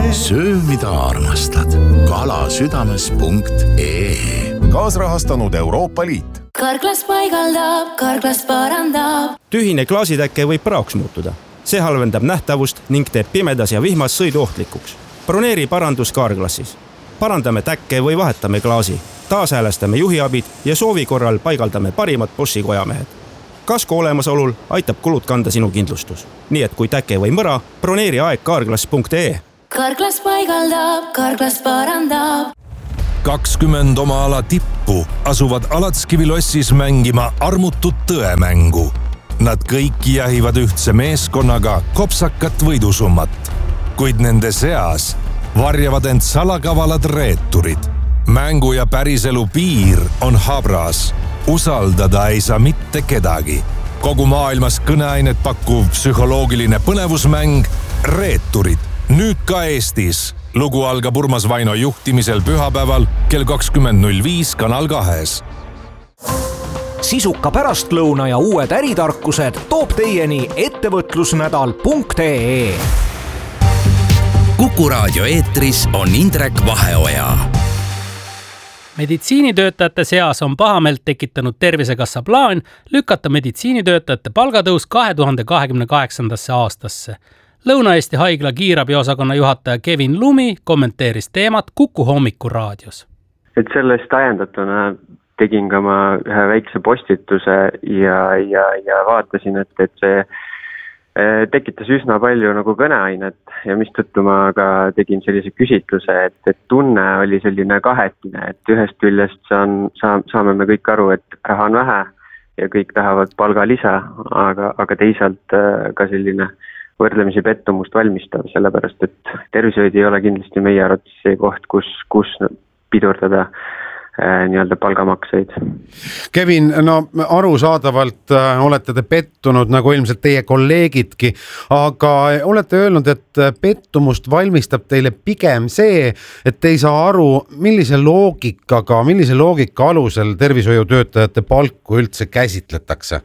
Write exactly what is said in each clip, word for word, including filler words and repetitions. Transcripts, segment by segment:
söö, mida armastad. kalasüdames punkt ee. Kaasrahastanud Euroopa Liit. Karklas paigaldab, Karklas parandab. Tühine klaasitäkke võib praoks muutuda. See halvendab nähtavust ning teeb pimedas ja vihmas sõidu ohtlikuks. Broneeri parandus Karklassis. Parandame täkke või vahetame klaasi. Taashäälestame juhiabid ja soovi korral paigaldame parimad Boschi kojamehed. Kasko olemasolul aitab kulud kanda sinu kindlustus. Nii et kui täke või mõra, broneeri aeg karklas punkt ee. Karklas paigaldab, Karklas parandab. kakskümmend oma ala tippu asuvad Alatskivilossis mängima armutut tõemängu. Nad kõik jahivad ühtse meeskonnaga kopsakat võidusummat, kuid nende seas varjavad end salakavalad reeturid. Mängu ja päriselu piir on habras. Usaldada ei saa mitte kedagi. Kogu maailmas kõneainet pakkuv psühholoogiline põnevusmäng Reeturid. Nüüd ka Eestis. Lugu algab Urmas Vaino juhtimisel pühapäeval kell kakskümmend null viis Kanal kahes. Sisuka pärastlõuna ja uued äritarkused toob teieni ettevõtlusnädal punkt ee. Kuku raadio eetris on Indrek Vaheoja. Meditsiinitöötajate seas on pahamelt tekitanud Tervisekassa plaan lükata meditsiinitöötajate palgatõus kahe tuhande kahekümne kaheksandasse aastasse. Lõuna-Eesti haigla kiirabiosakonna juhataja Kevin Lumi kommenteeris teemat Kuku hommikuraadios. Et sellest ajendatuna tegin ka ma ühe väikse postituse ja, ja, ja vaatasin, et, et see tekitas üsna palju nagu kõneainet ja mistõttu ma ka tegin sellise küsitluse, et, et tunne oli selline kahetine, et ühest küljest saan, saa, saame me kõik aru, et raha on vähe ja kõik tahavad palgalisa, aga, aga teisalt ka selline võrdlemisi pettumust valmistav, sellepärast et tervishoid ei ole kindlasti meie arvates see koht, kus, kus pidurdada nii-öelda palgamakseid. Kevin, no arusaadavalt olete te pettunud, nagu ilmselt teie kolleegidki, aga olete öelnud, et pettumust valmistab teile pigem see, et te ei saa aru, millise loogikaga, millise loogika alusel tervishoiutöötajate palku üldse käsitletakse?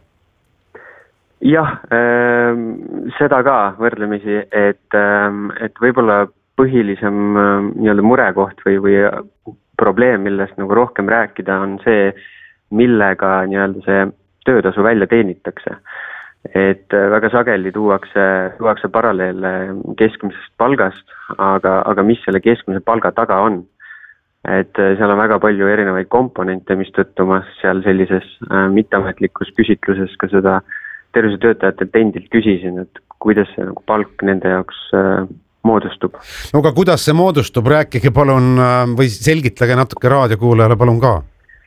Jah, äh, seda ka võrdlemisi, et, äh, et võib-olla põhilisem äh, nii-öelda murekoht või, või probleem, millest nagu rohkem rääkida, on see, millega nii-öelda see töötasu välja teenitakse. Et äh, väga sageli tuuakse, tuuakse paralleele keskmisest palgast, aga, aga mis selle keskmise palga taga on. Et äh, seal on väga palju erinevaid komponente, mis tõttu ma seal sellises äh, mitteametlikus küsitluses ka seda tervisetöötajatelt endilt küsisin, et kuidas see nagu palk nende jaoks äh, moodustub. No aga kuidas see moodustub, rääkige palun äh, või selgitage natuke raadiokuulajale palun ka.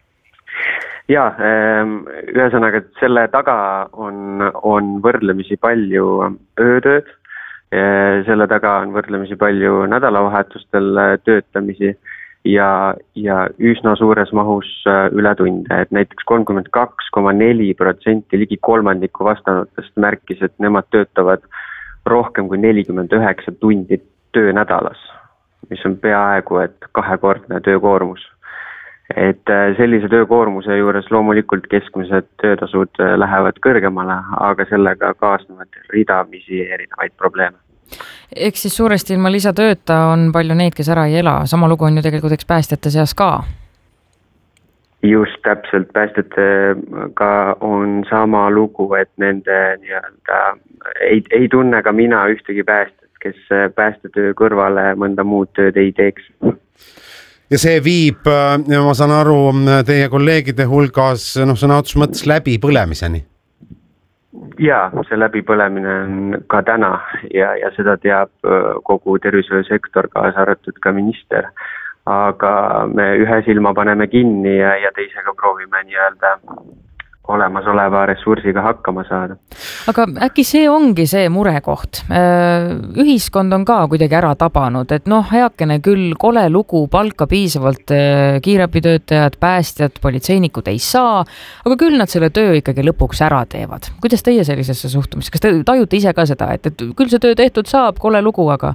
Jaa, äh, ühesõnaga, et selle taga on, on võrdlemisi palju öötööd, äh, selle taga on võrdlemisi palju nädalavahetustel töötamisi ja, ja üsna suures mahus ületunde, et näiteks kolmkümmend kaks koma neli protsenti ligi kolmandiku vastanutest märkis, et nemad töötavad rohkem kui nelikümmend üheksa tundi töönädalas, mis on peaaegu et kahekordne töökoormus. Et sellise töökoormuse juures loomulikult keskmised töötasud lähevad kõrgemale, aga sellega kaasnevad ridamisi erinevaid probleeme. Eks siis suuresti ilma lisatööta on palju neid, kes ära ei ela. Sama lugu on ju tegelikult eks päästjate seas ka. Just täpselt, päästjatega on sama lugu, et nende nii-öelda ei, ei tunne ka mina ühtegi päästjat, kes päästetöö kõrvale mõnda muud tööd ei teeks. Ja see viib, ma saan aru, teie kolleegide hulgas noh, sõna otsus mõttes läbi põlemiseni. Jaa, see läbipõlemine on ka täna ja, ja seda teab kogu tervishoiusektor, kaasa arvatud ka minister. Aga me ühe silma paneme kinni ja, ja teisega proovime nii-öelda olemasoleva ressursiga hakkama saada. Aga äkki see ongi see murekoht. Ühiskond on ka kuidagi ära tabanud, et noh, heakene küll kole lugu, palka piisavalt kiirabitöötajad, päästjad, politseinikud ei saa, aga küll nad selle töö ikkagi lõpuks ära teevad. Kuidas teie sellisesse suhtumisse? Kas te tajute ise ka seda, et, et küll see töö tehtud saab, kole lugu, aga...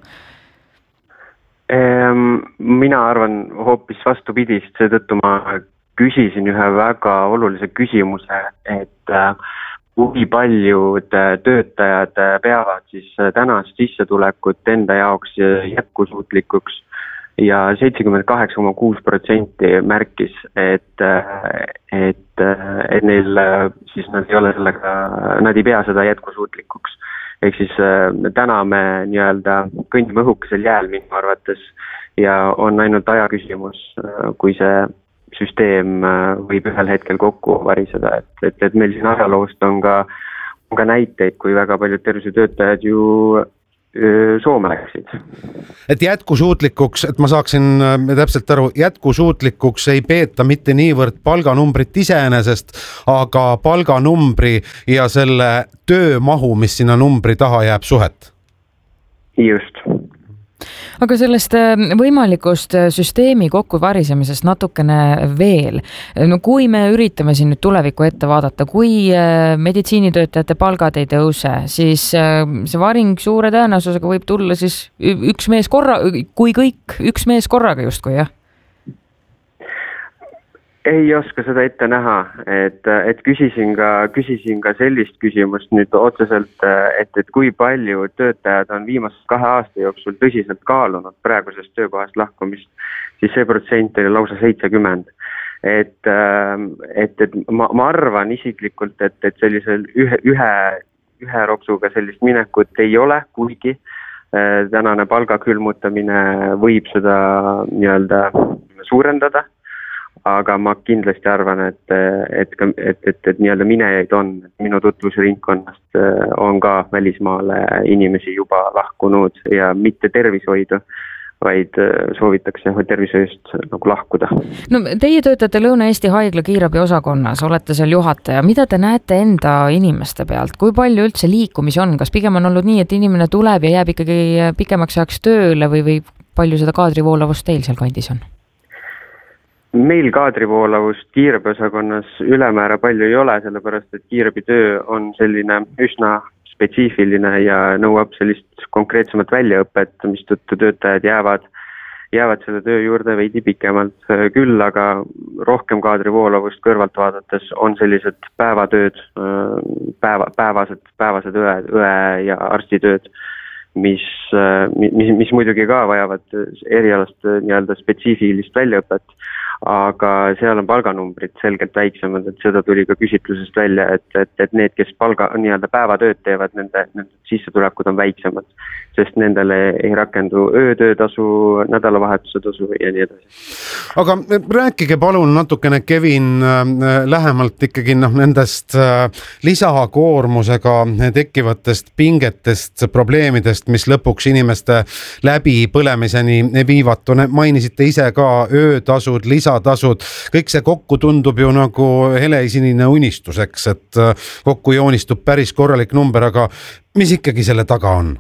Mina arvan hoopis vastupidist, seetõttu ma küsisin ühe väga olulise küsimuse, et kui paljud töötajad peavad siis tänast sissetulekut enda jaoks jätkusuutlikuks ja seitsekümmend kaheksa koma kuus protsenti märkis, et, et, et neil siis nad ei ole sellega, nad ei pea seda jätkusuutlikuks. Ehk siis täna me nii-öelda kõndime õhukesel jääl minu arvates ja on ainult aja küsimus, kui see süsteem võib ühel hetkel kokku variseda, et, et, et meil siin ajaloost on ka, on ka näiteid, kui väga paljud tervisetöötajad ju öö, Soome läksid. Et jätkusuutlikuks, et ma saaksin täpselt aru, jätkusuutlikuks ei peeta mitte niivõrd palganumbrit iseenesest, aga palganumbri ja selle töömahu, mis sinna numbri taha jääb suhet. Just. Aga sellest võimalikust süsteemi kokkuvarisemisest natukene veel. No kui me üritame siin nüüd tulevikku ette vaadata, kui meditsiinitöötajate palgad ei tõuse, siis see varing suure tõenäosusega võib tulla siis üks mees korra, kui kõik üks mees korraga justkui, jah? Ei oska seda ette näha, et, et küsisin ka, küsisin ka sellist küsimust nüüd otseselt, et, et kui palju töötajad on viimase kahe aasta jooksul tõsiselt kaalunud praegusest töökohast lahkumist, siis see protsent oli lausa seitsekümmend. Et, et, et ma, ma arvan isiklikult, et, et sellisel ühe, ühe, ühe roksuga sellist minekut ei ole, kuigi tänane palgakülmutamine võib seda nii-öelda suurendada. Aga ma kindlasti arvan, et, et, et, et, et nii-öelda minejaid on. Minu tutvusringkonnast on ka välismaale inimesi juba lahkunud ja mitte tervishoidu, vaid soovitakse tervishoiust nagu lahkuda. No, teie töötate Lõuna-Eesti Haigla kiirabi osakonnas, olete seal juhataja. Mida te näete enda inimeste pealt? Kui palju üldse liikumis on? Kas pigem on olnud nii, et inimene tuleb ja jääb ikkagi pikemaks ajaks tööle või, või palju seda kaadrivoolavust teil seal kandis on? Meil kaadrivoolavust kiirabiosakonnas ülemäära palju ei ole, sellepärast et kiirabitöö on selline üsna spetsiifiline ja nõuab sellist konkreetsemat väljaõpet, mis tõttu töötajad jäävad, jäävad selle töö juurde veidi pikemalt. Küll aga rohkem kaadrivoolavust kõrvalt vaadates on sellised päevatööd, päeva, päevased, päevased õe, õe ja arstitööd, mis, mis, mis muidugi ka vajavad erialast nii-öelda spetsiifilist väljaõpet. Aga seal on palganumbrid selgelt väiksemad, et seda tuli ka küsitlusest välja, et, et, et need, kes palga, nii-öelda päevatööd teevad, nende, nende sissetulekud on väiksemad, sest nendele ei rakendu öötöötasu, nädalavahetuse tasu ja nii edasi. Aga rääkige palun natukene, Kevin, lähemalt ikkagi noh, nendest lisakoormusega tekkivatest pingetest, probleemidest, mis lõpuks inimeste läbi põlemiseni viivad. Mainisite ise ka öötasud, lisatasud, kõik see kokku tundub ju nagu helesinine unistuseks, et kokku joonistub päris korralik number, aga mis ikkagi selle taga on?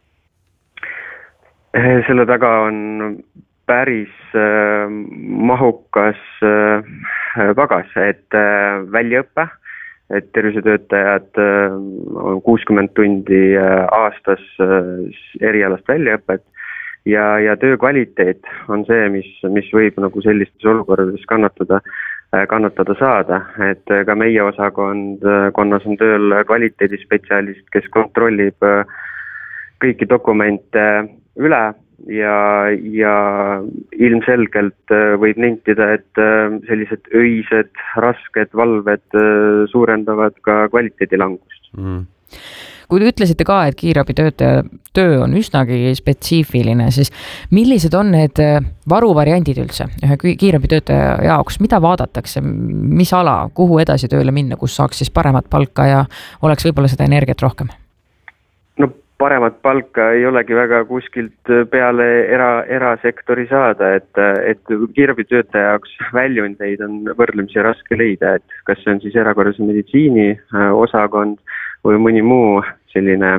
Selle taga on päris äh, mahukas äh, pagas, et äh, väljaõppe, et tervisetöötajad äh, on kuuskümmend tundi äh, aastas äh, erialast väljaõpet ja, ja töö kvaliteet on see, mis, mis võib nagu sellistes olukordades kannatada, äh, kannatada saada, et äh, ka meie osakond äh, konnas on tööl kvaliteedispetsialist, kes kontrollib äh, kõiki dokumente üle ja, ja ilmselgelt võib nentida, et sellised öised, rasked valved suurendavad ka kvaliteedilangust. Mm. Kui te ütlesite ka, et kiirabitöötaja töö on üsnagi spetsiifiline, siis millised on need varuvariandid üldse ühe kiirabitöötaja jaoks? Mida vaadatakse? Mis ala, kuhu edasi tööle minna, kus saaks siis paremat palka ja oleks võib-olla seda energiat rohkem? No paremat palka ei olegi väga kuskilt peale era, erasektori saada, et, et kiirabitöötaja jaoks väljundeid on võrdlemisi raske leida, et kas see on siis erakorralise meditsiini osakond või mõni muu selline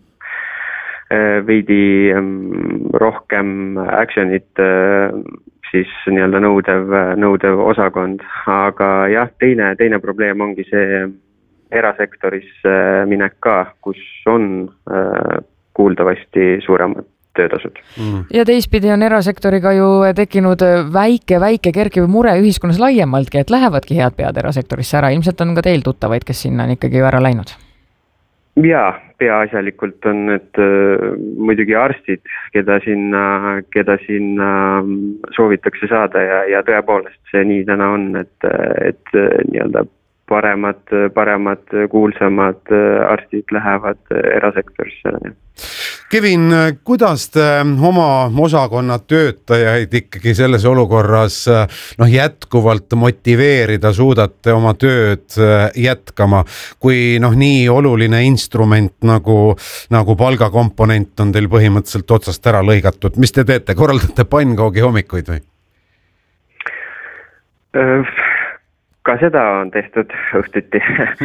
veidi rohkem actionit siis nii-öelda nõudev, nõudev osakond, aga jah, teine, teine probleem ongi see erasektoris minek ka, kus on kuuldavasti suuremad töötasud. Mm. Ja teistpidi on erasektoriga ju tekkinud väike, väike kerkiv mure ühiskonnas laiemaltki, et lähevadki head pead erasektorisse ära. Ilmselt on ka teil tuttavaid, kes sinna on ikkagi ju ära läinud. Jaa, peaasjalikult on need äh, muidugi arstid, keda sinna, keda sinna soovitakse saada ja, ja tõepoolest see nii täna on, et, et nii-öelda paremad, paremad, kuulsamad arstid lähevad erasektorisse. Kevin, kuidas te oma osakonna töötajaid ikkagi selles olukorras noh, jätkuvalt motiveerida suudate oma tööd jätkama, kui noh, nii oluline instrument nagu, nagu palgakomponent on teil põhimõtteliselt otsast ära lõigatud? Mis te teete? Korraldate pannkoogi hommikuid või? Ka seda on tehtud õhtuti,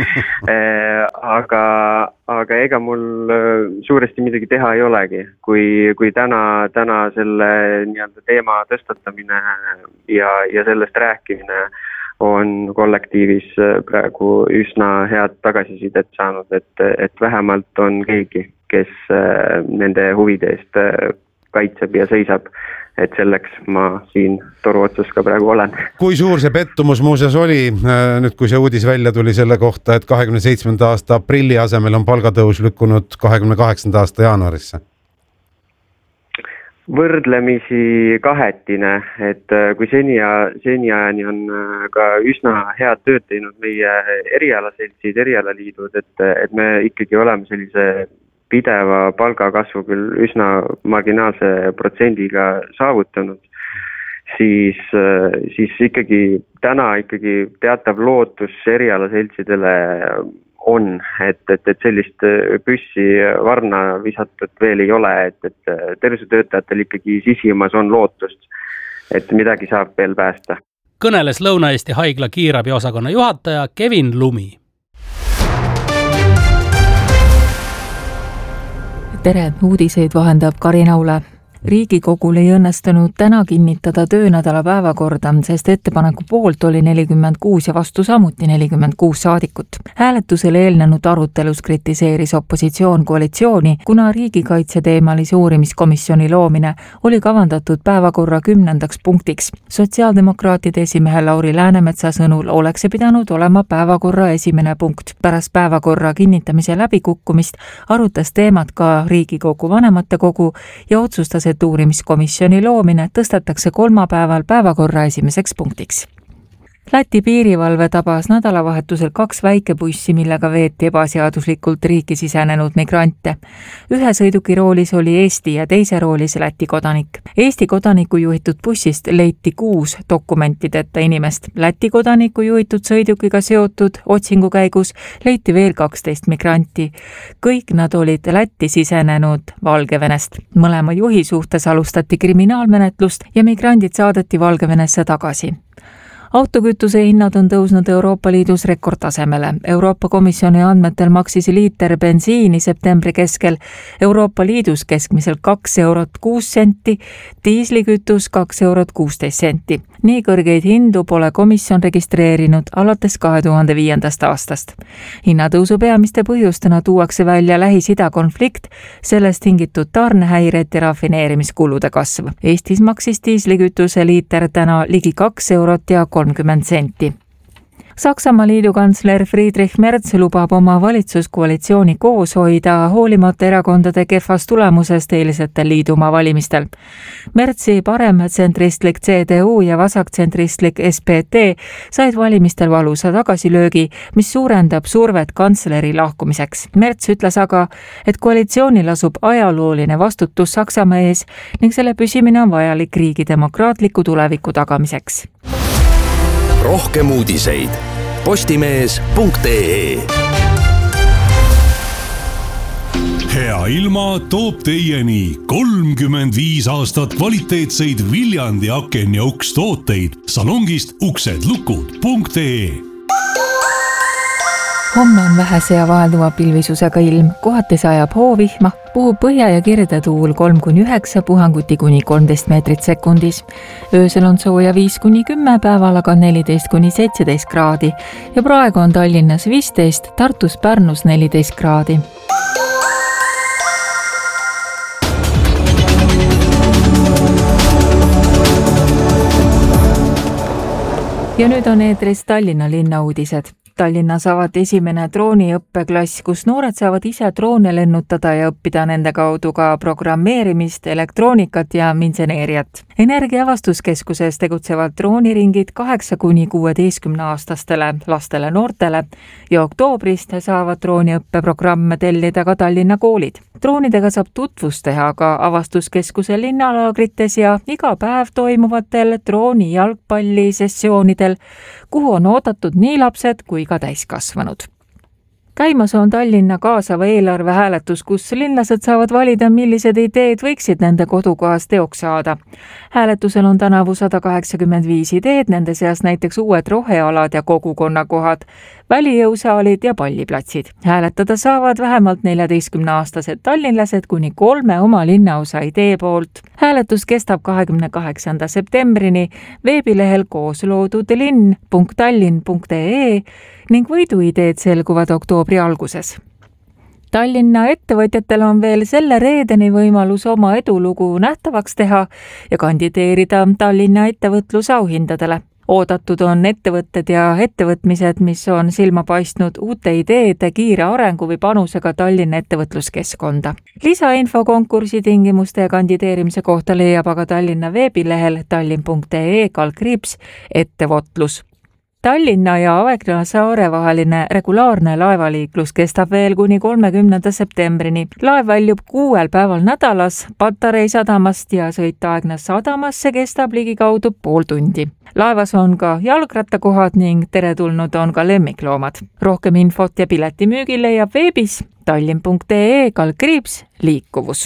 aga, aga ega mul suuresti midagi teha ei olegi, kui, kui täna, täna selle nii-öelda teema tõstatamine ja, ja sellest rääkimine on kollektiivis praegu üsna head tagasisidet saanud, et, et vähemalt on keegi, kes nende huvide eest kaitseb ja seisab. Et selleks ma siin toru otsas ka praegu olen. Kui suur see pettumus muuseas oli, nüüd kui see uudis välja tuli selle kohta, et kahekümne seitsmenda aasta aprilli asemel on palgatõus lükkunud kahekümne kaheksanda aasta jaanuarisse? Võrdlemisi kahetine, et kui seni, seniajani on ka üsna head tööd teinud meie erialaseltsid, erialaliidud, et, et me ikkagi oleme sellise pideva palgakasvu küll üsna marginaalse protsendiga saavutanud, siis, siis ikkagi täna ikkagi teatav lootus erialaseltsidele on, et, et, et sellist püssi varna visatud veel ei ole, et, et tervishoiutöötajatel ikkagi sisimas on lootust, et midagi saab veel päästa. Kõneles Lõuna-Eesti haigla kiirabi osakonna juhataja Kevin Lumi. Tere, uudiseid vahendab Karin Aule. Riigikogul ei õnnestunud täna kinnitada töönädala päevakorda, sest ettepaneku poolt oli nelikümmend kuus ja vastu samuti nelikümmend kuus saadikut. Hääletusele eelnenud arutelus kritiseeris opositsioon koalitsiooni, kuna riigikaitse teemalise uurimiskomisjoni loomine oli kavandatud päevakorra kümnendaks punktiks. Sotsiaaldemokraatide esimehe Lauri Läänemetsa sõnul oleks see pidanud olema päevakorra esimene punkt. Pärast päevakorra kinnitamise läbikukkumist arutas teemat ka Riigikogu vanematekogu ja otsustas, et uurimiskomisjoni loomine tõstetakse kolmapäeval päevakorra esimeseks punktiks. Läti piirivalve tabas nädalavahetusel kaks väikebussi, millega veeti ebaseaduslikult riiki sisenenud migrante. Ühe sõiduki roolis oli Eesti ja teise roolis Läti kodanik. Eesti kodaniku juhitud bussist leiti kuus dokumentideta inimest. Läti kodaniku juhitud sõidukiga seotud otsingu käigus leiti veel kaksteist migranti. Kõik nad olid Lätti sisenenud Valgevenest. Mõlema juhi suhtes alustati kriminaalmenetlust ja migrandid saadeti Valgevenesse tagasi. Autokütuse hinnad on tõusnud Euroopa Liidus rekordtasemele. Euroopa Komisjoni andmetel maksis liiter bensiini septembri keskel Euroopa Liidus keskmiselt kaks eurot kuus senti, diislikütus kaks eurot kuusteist senti. Nii kõrgeid hindu pole komisjon registreerinud alates kahe tuhande viiendast aastast. Hinnatõusu peamiste põhjustena tuuakse välja Lähis-Ida konflikt, sellest tingitud tarnehäired ja rafineerimiskulude kasv. Eestis maksis diislikütuse liiter täna ligi kaks eurot ja kolmkümmend senti. Saksamaa liidukantsler Friedrich Merz lubab oma valitsuskoalitsiooni koos hoida hoolimata erakondade kehvast tulemusest eilisetel liidumaa valimistel. Merzi paremtsentristlik C D U ja vasaktsentristlik S P D said valimistel valusa tagasilöögi, mis suurendab survet kantsleri lahkumiseks. Merz ütles aga, et koalitsioonil asub ajalooline vastutus Saksamaa ees ning selle püsimine on vajalik riigi demokraatliku tuleviku tagamiseks. Rohkem uudiseid postimees punkt ee. Hea ilma toob teieni kolmkümmend viis aastat kvaliteetseid Viljandi aken ja uks tooteid salongist uksed lukud punkt ee. Homme on vähese ja vahelduva pilvisusega ilm, kohati sajab hoovihma, puhub põhja ja kirde tuul kolm kuni üheksa, puhanguti kuni kolmteist meetrit sekundis. Öösel on sooja viis kuni kümme, päeval aga neliteist kuni seitseteist kraadi ja praegu on Tallinnas viisteist, Tartus Pärnus neliteist kraadi. ja nüüd on eetris Tallinna linna uudised. Tallinnas avati esimene drooniõppeklass, kus noored saavad ise droone lennutada ja õppida nende kaudu ka programmeerimist, elektroonikat ja inseneeriat. Energiavastuskeskuses tegutsevad drooniringid kaheksa kuni kuueteistkümne aastastele lastele noortele ja oktoobrist saavad drooniõppeprogramme tellida ka Tallinna koolid. Droonidega saab tutvust teha ka avastuskeskuse linnalaagrites ja iga päev toimuvatel drooni jalgpallisessioonidel, kuhu on oodatud nii lapsed kui ka täiskasvanud. Käimas on Tallinna kaasava eelarve hääletus, kus linlased saavad valida, millised ideed võiksid nende kodukohas teoks saada. Hääletusel on tänavu sada kaheksakümmend viis ideed, nende seas näiteks uued rohealad ja kogukonnakohad, välijõusaalid ja palliplatsid. Hääletada saavad vähemalt neljateistkümne-aastased tallinlased kuni kolme oma linnaosa idee poolt. Hääletus kestab kahekümne kaheksanda septembrini veebilehel koos loodud linn punkt tallinn punkt ee ning võiduideed selguvad oktoobri alguses. Tallinna ettevõtjatel on veel selle reedeni võimalus oma edulugu nähtavaks teha ja kandideerida Tallinna ettevõtlusauhindadele. Oodatud on ettevõtted ja ettevõtmised, mis on silma paistnud uute ideede, kiire arengu või panusega Tallinna ettevõtluskeskkonda. Lisainfo konkursi tingimuste ja kandideerimise kohta leiab aga Tallinna veebilehel tallinn punkt ee kaldkriips ettevõtlus. Tallinna ja Aegna saare vaheline regulaarne laevaliiklus kestab veel kuni kolmekümnenda septembrini. Laev väljub kuuel päeval nädalas Patarei sadamast ja sõit Aegna sadamasse kestab ligikaudu pool tundi. Laevas on ka jalgrattakohad ning teretulnud on ka lemmikloomad. Rohkem infot ja piletimüügi leiab veebis tallinn punkt ee kaldkriips liikuvus.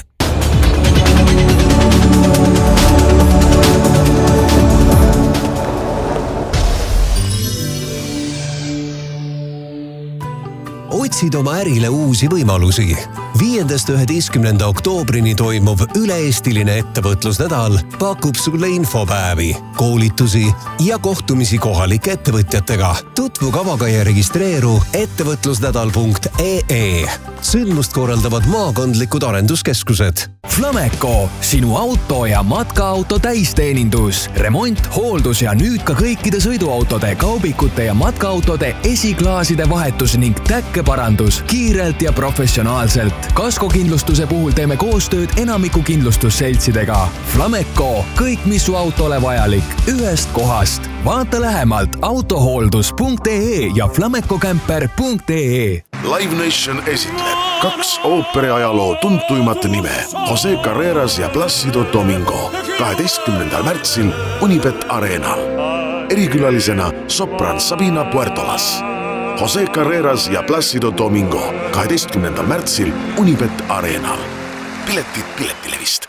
Otsid oma ärile uusi võimalusi. Viiendast üheteistkümnenda oktoobrini toimuv üle-eestiline ettevõtlusnädal pakub sulle infopäevi, koolitusi ja kohtumisi kohalike ettevõtjatega. Tutvu kavaga ja registreeru ettevõtlusnädal punkt ee. Sündmust korraldavad maakondlikud arenduskeskused. Flameco, sinu auto ja matkaauto täisteenindus, remont, hooldus ja nüüd ka kõikide sõiduautode, kaubikute ja matkaautode esiklaaside vahetus ning täkkeparandus kiirelt ja professionaalselt. Kaskokindlustuse puhul teeme koostööd enamiku kindlustusseltsidega. Flameco, kõik mis su autole vajalik, ühest kohast. Vaata lähemalt autohooldus punkt ee ja flamecocamper punkt ee. Live Nation esitleb kaks ooperi ajaloo tuntuimat nime, Jose Carreras ja Plácido Domingo, kaheteistkümnendal märtsil Unibet Arenal. Erikülalisena sopran Sabina Puertolas. Jose Carreras ja Plácido Domingo, kaheteistkümnendal märtsil Unibet Arenal. Piletid Piletilevist.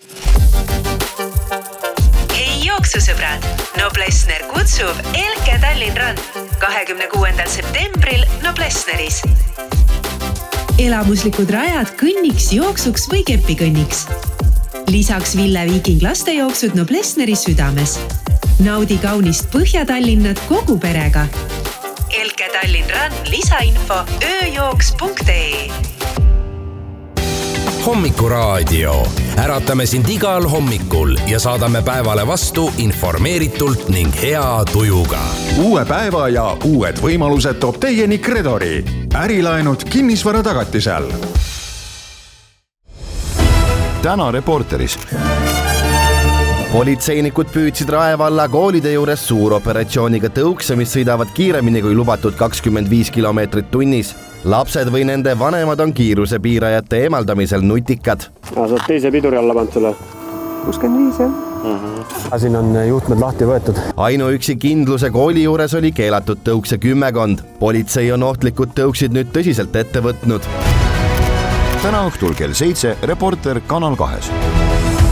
Hei jooksusõbrad, Noblessner kutsub Elke Tallinn Run kahekümne kuuendal septembril Noblessneris. Elamuslikud rajad kõnniks, jooksuks või kepikõnniks. Lisaks Ville Viiking lastejooksud Noblessneri südames. Naudi kaunist Põhja-Tallinnat kogu perega. Elke Tallinn Run lisainfo ööjooks punkt ee. Hommikuraadio. Äratame sind igal hommikul ja saadame päevale vastu informeeritult ning hea tujuga. Uue päeva ja uued võimalused toob teieni Credori. Ärilaenud kinnisvara tagatisel. Täna Reporteris. Politseinikud püüdsid Raevalla koolide juures suuroperatsiooniga tõukse, mis sõidavad kiiremini kui lubatud kakskümmend viis kilomeetrit tunnis. Lapsed või nende vanemad on kiiruse piirajate eemaldamisel nutikad. Saad teise piduri alla pand sulle? kuuskümmend viis, jah. Uh-huh. Siin on juhtmed lahti võetud. Ainuüksi kindluse kooli juures oli keelatud tõukse kümmekond. Politsei on ohtlikud tõuksid nüüd tõsiselt ette võtnud. Täna õhtul kell seitse Reporter Kanal kahes.